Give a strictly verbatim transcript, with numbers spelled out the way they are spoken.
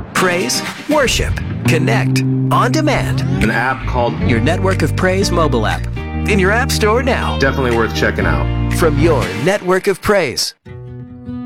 Praise, worship, connect, on demand. An app called Your Network of Praise mobile app. In your app store now. Definitely worth checking out. From your Network of Praise.